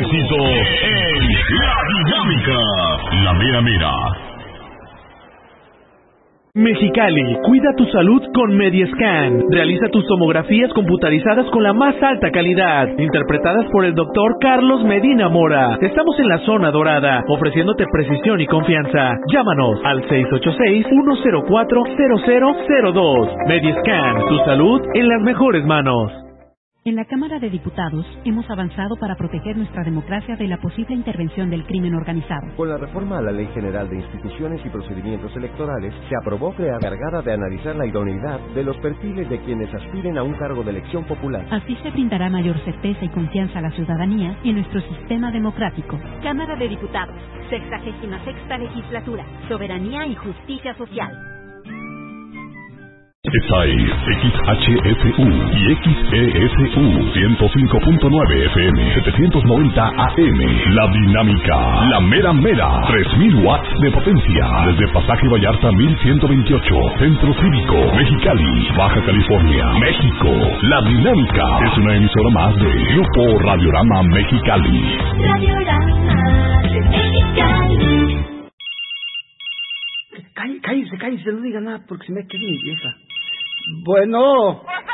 preciso en La Dinámica. La mera mera. Mexicali, cuida tu salud con Mediascan. Realiza tus tomografías computarizadas con la más alta calidad, interpretadas por el doctor Carlos Medina Mora. Estamos en la zona dorada, ofreciéndote precisión y confianza. Llámanos al 686-104-0002. Mediascan, tu salud en las mejores manos. En la Cámara de Diputados hemos avanzado para proteger nuestra democracia de la posible intervención del crimen organizado. Con la reforma a la Ley General de Instituciones y Procedimientos Electorales, se aprobó crear la encargada de analizar la idoneidad de los perfiles de quienes aspiren a un cargo de elección popular. Así se brindará mayor certeza y confianza a la ciudadanía en nuestro sistema democrático. Cámara de Diputados, 66ª Legislatura, Soberanía y Justicia Social. Esta es XHSU y XESU 105.9 FM 790 AM. La Dinámica, la mera mera, 3000 watts de potencia. Desde Pasaje Vallarta 1128, Centro Cívico, Mexicali, Baja California, México. La Dinámica es una emisora más de Grupo Radiorama Mexicali. Radiorama Mexicali. Cállese, no diga nada porque se me queda mi vieja. Bueno.